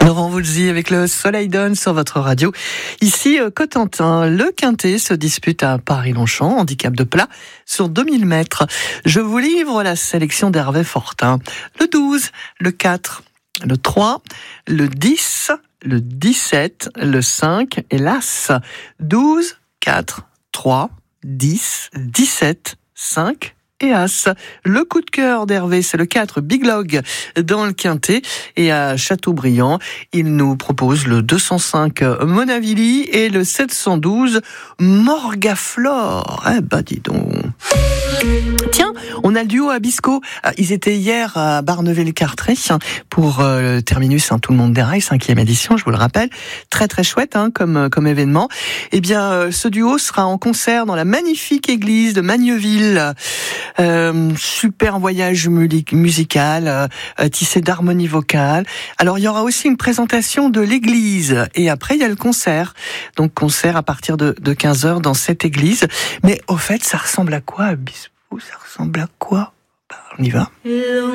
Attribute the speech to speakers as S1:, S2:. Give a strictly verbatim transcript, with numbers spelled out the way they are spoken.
S1: Laurent Voulzy avec le Soleil donne sur votre radio. Ici, Cotentin, le Quintet se dispute à Paris-Longchamp, handicap de plat, sur deux mille mètres. Je vous livre la sélection d'Hervé Fortin. Le douze, le quatre, le trois, le dix, le dix-sept, le cinq et l'As. douze, quatre, trois, dix, dix-sept, cinq et As. Le coup de cœur d'Hervé, c'est le quatre, Big Log, dans le Quintet. Et à Châteaubriand, il nous propose le deux cent cinq Monavili et le sept cent douze Morgaflore. Eh ben, dis donc. Tiens, on a le duo Abisco. Ils étaient hier à Barneville-Carteret pour le terminus hein, Tout le monde déraille, cinquième édition, je vous le rappelle. Très très chouette hein, comme, comme événement. Eh bien, ce duo sera en concert dans la magnifique église de Magneuville. Euh, super voyage musical, euh, tissé d'harmonie vocale. Alors, il y aura aussi une présentation de l'église. Et après, il y a le concert. Donc, concert à partir de, de quinze heures dans cette église. Mais au fait, ça ressemble à quoi, Abisco? Ça ressemble à quoi? Ben, on y va.